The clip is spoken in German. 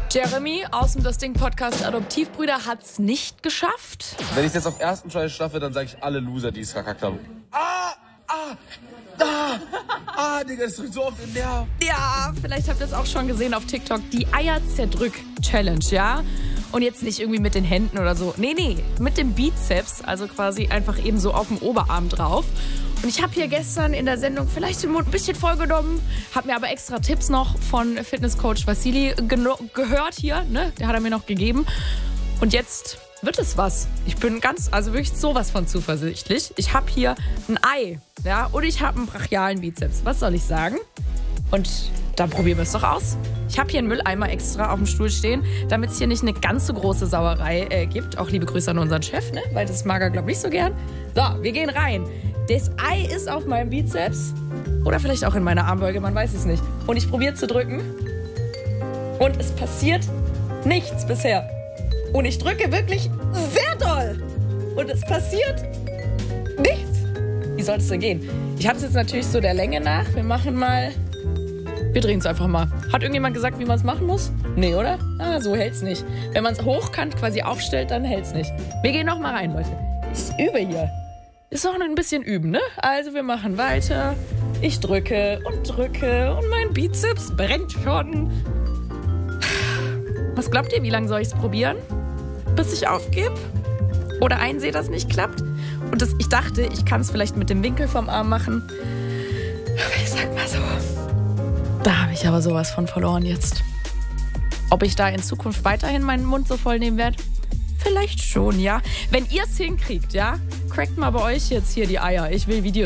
Jeremy aus dem Das Ding Podcast Adoptivbrüder hat's nicht geschafft. Wenn ich es jetzt auf ersten Try schaffe, dann sage ich alle Loser, die es verkackt haben. Digga, das drückt so auf den Nerv. Ja, vielleicht habt ihr es auch schon gesehen auf TikTok. Die Eier-Zerdrück-Challenge, ja? Und jetzt nicht irgendwie mit den Händen oder so. Nee, mit dem Bizeps, also quasi einfach eben so auf dem Oberarm drauf. Und ich habe hier gestern in der Sendung vielleicht den Mund ein bisschen vollgenommen, habe mir aber extra Tipps noch von Fitnesscoach Vassili gehört hier, ne? Der hat er mir noch gegeben. Und jetzt wird es was. Ich bin wirklich sowas von zuversichtlich. Ich habe hier ein Ei, ja, und ich habe einen brachialen Bizeps. Was soll ich sagen? Und dann probieren wir es doch aus. Ich habe hier einen Mülleimer extra auf dem Stuhl stehen, damit es hier nicht eine ganz so große Sauerei gibt. Auch liebe Grüße an unseren Chef, ne? Weil das mag er, glaube ich, nicht so gern. So, wir gehen rein. Das Ei ist auf meinem Bizeps. Oder vielleicht auch in meiner Armbeuge, man weiß es nicht. Und ich probiere zu drücken. Und es passiert nichts bisher. Und ich drücke wirklich sehr doll. Und es passiert nichts. Wie soll es denn gehen? Ich habe es jetzt natürlich so der Länge nach. Wir drehen es einfach mal. Hat irgendjemand gesagt, wie man es machen muss? Nee, oder? So hält's nicht. Wenn man es hochkant quasi aufstellt, dann hält's nicht. Wir gehen noch mal rein, Leute. Ich übe hier. Ist auch noch ein bisschen üben, ne? Also wir machen weiter. Ich drücke und mein Bizeps brennt schon. Was glaubt ihr, wie lange soll ich es probieren? Bis ich aufgebe? Oder einsehe, dass nicht klappt? Und ich dachte, ich kann es vielleicht mit dem Winkel vom Arm machen. Aber ich sag mal so, da habe ich aber sowas von verloren jetzt. Ob ich da in Zukunft weiterhin meinen Mund so voll nehmen werde? Vielleicht schon, ja. Wenn ihr es hinkriegt, ja, crackt mal bei euch jetzt hier die Eier. Ich will Videos